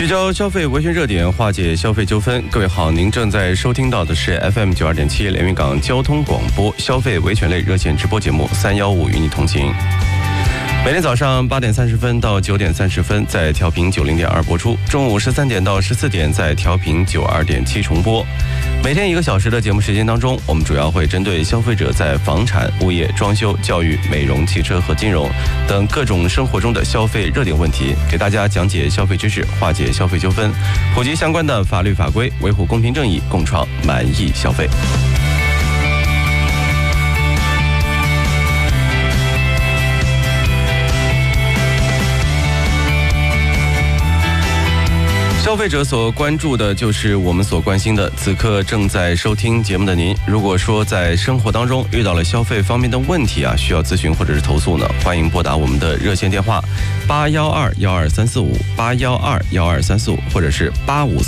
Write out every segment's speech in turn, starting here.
聚焦消费维权热点，化解消费纠纷。各位好，您正在收听到的是 FM92.7 连云港交通广播消费维权类热线直播节目315与你同行。每天早上8点30分到9点30分在调频90.2播出，中午13点到14点在调频92.7重播。每天1个小时的节目时间当中，我们主要会针对消费者在房产、物业、装修、教育、美容、汽车和金融等各种生活中的消费热点问题，给大家讲解消费知识，化解消费纠纷，普及相关的法律法规，维护公平正义，共创满意消费。消费者所关注的就是我们所关心的。此刻正在收听节目的您，如果说在生活当中遇到了消费方面的问题需要咨询或者是投诉呢，欢迎拨打我们的热线电话812-12345，812-12345，或者是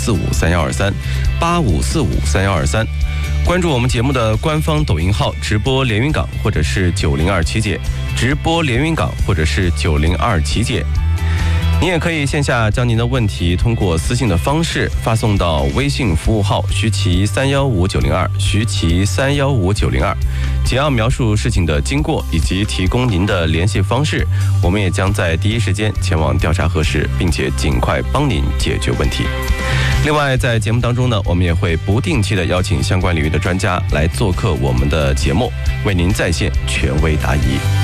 85453123，85453123。关注我们节目的官方抖音号直播连云港，或者是902琪姐，直播连云港，或者是902琪姐。您也可以线下将您的问题通过私信的方式发送到微信服务号徐奇315902，徐奇315902，简要描述事情的经过以及提供您的联系方式，我们也将在第一时间前往调查核实，并且尽快帮您解决问题。另外，在节目当中呢，我们也会不定期的邀请相关领域的专家来做客我们的节目，为您在线权威答疑。